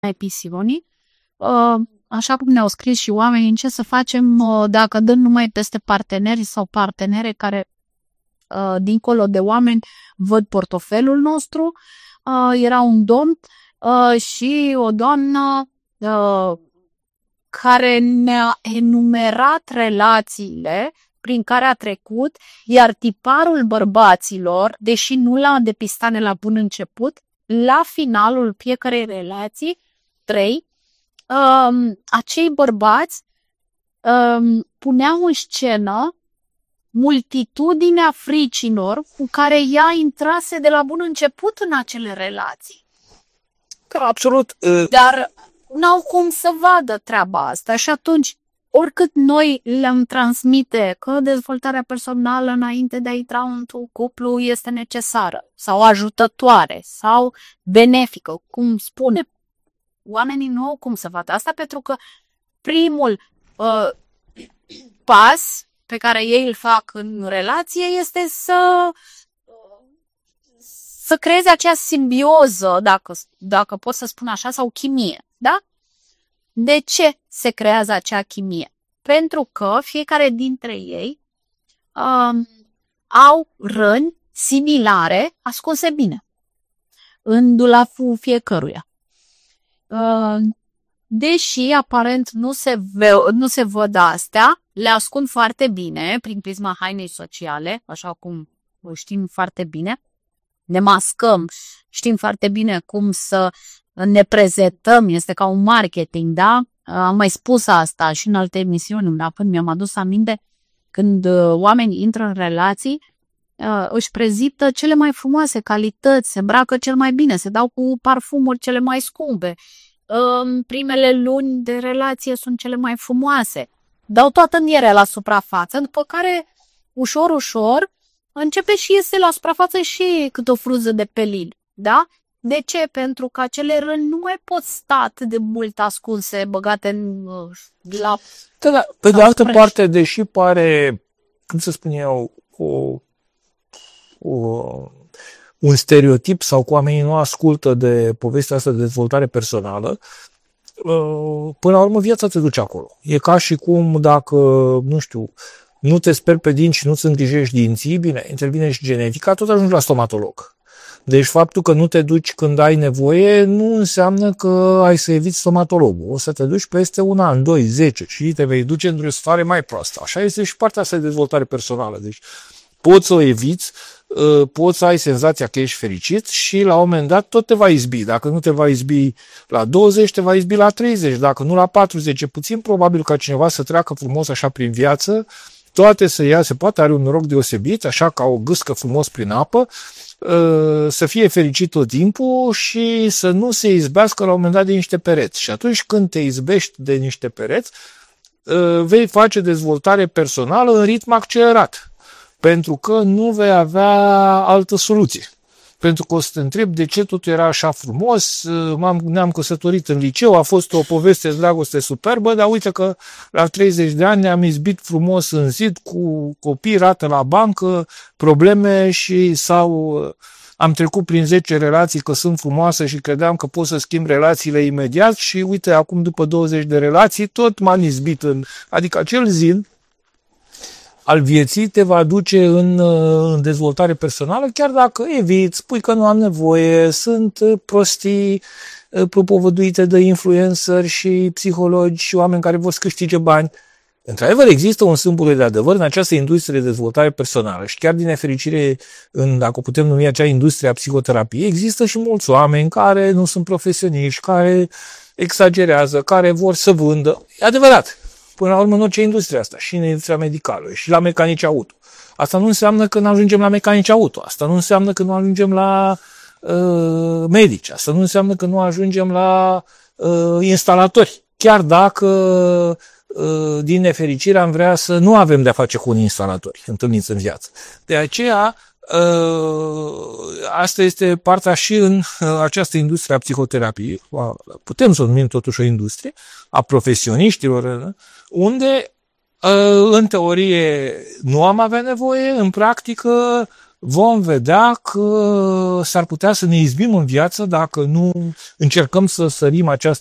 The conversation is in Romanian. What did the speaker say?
episionii, așa cum ne-au scris și oamenii, ce să facem dacă dăm numai peste parteneri sau partenere care, dincolo de oameni, văd portofelul nostru. Era un domn și o doamnă care ne-a enumerat relațiile prin care a trecut, iar tiparul bărbaților, deși nu l-a depistat de la bun început, la finalul fiecarei relații, 3, acei bărbați puneau în scenă multitudinea fricilor cu care ea intrase de la bun început în acele relații. Absolut. Dar n-au cum să vadă treaba asta și atunci, oricât noi le-am transmite că dezvoltarea personală înainte de a intra într-un cuplu este necesară sau ajutătoare sau benefică, cum spunem, oamenii nu au cum să vadă asta pentru că primul pas pe care ei îl fac în relație este să creeze acea simbioză, dacă pot să spun așa, sau chimie, da? De ce se creează acea chimie? Pentru că fiecare dintre ei au răni similare ascunse bine în fiecăruia. Deși aparent nu se văd astea, le ascund foarte bine prin prisma hainei sociale, așa cum știm foarte bine. Ne mascăm, știm foarte bine cum să ne prezentăm, este ca un marketing, da? Am mai spus asta și în alte emisiuni, la când mi-am adus aminte, când oamenii intră în relații, își prezintă cele mai frumoase calități, se îmbracă cel mai bine, se dau cu parfumuri cele mai scumpe. Primele luni de relație sunt cele mai frumoase. Dau toată mierea la suprafață, după care, ușor, ușor, începe și iese la suprafață și cât o frunză de pelin, da? De ce? Pentru că acele răni nu mai pot sta atât de mult ascunse, băgate în la... Da. Pe de altă parte, deși pare, cum să spun eu, un stereotip sau că oamenii nu ascultă de povestea asta de dezvoltare personală, până la urmă viața te duce acolo. E ca și cum dacă, nu știu, nu te speri pe dinți și nu-ți îngrijești dinții, bine, intervine și genetica, tot ajungi la stomatolog. Deci faptul că nu te duci când ai nevoie nu înseamnă că ai să eviți stomatologul. O să te duci peste un an, 2, 10 și te vei duce într-o stare mai proastă. Așa este și partea asta de dezvoltare personală. Deci poți să o eviți, poți să ai senzația că ești fericit și la un moment dat tot te va izbi. Dacă nu te va izbi la 20, te va izbi la 30. Dacă nu la 40, e puțin probabil ca cineva să treacă frumos așa prin viață, toate să iasă, poate are un noroc deosebit, așa ca o gâscă frumos prin apă, să fie fericit tot timpul și să nu se izbească la un moment dat de niște pereți. Și atunci când te izbești de niște pereți, vei face dezvoltare personală în ritm accelerat. Pentru că nu vei avea altă soluție. Pentru că o să te întrebi de ce totul era așa frumos, ne-am căsătorit în liceu, a fost o poveste de dragoste superbă, dar uite că la 30 de ani ne-am izbit frumos în zid cu copii, rată la bancă, probleme și am trecut prin 10 relații că sunt frumoase și credeam că pot să schimb relațiile imediat și uite, acum după 20 de relații tot m-am izbit adică acel zid al vieții te va duce în dezvoltare personală, chiar dacă eviți, spui că nu am nevoie, sunt prostii propovăduite de influenceri și psihologi și oameni care vor să câștige bani. Într-adevăr, există un sâmbure de adevăr în această industrie de dezvoltare personală și chiar din nefericire, dacă putem numi acea industrie a psihoterapiei, există și mulți oameni care nu sunt profesioniști, care exagerează, care vor să vândă. E adevărat. Până la urmă, în orice industrie asta, și în industria medicală, și la mecanici auto. Asta nu înseamnă că nu ajungem la mecanici auto, asta nu înseamnă că nu ajungem la medici, asta nu înseamnă că nu ajungem la instalatori. Chiar dacă, din nefericire, am vrea să nu avem de-a face cu unii instalatori întâlniți în viață. De aceea, asta este partea și în această industrie a psihoterapiei, putem să o numim totuși o industrie, a profesioniștilor, unde în teorie nu am avea nevoie, în practică vom vedea că s-ar putea să ne izbim în viață dacă nu încercăm să sărim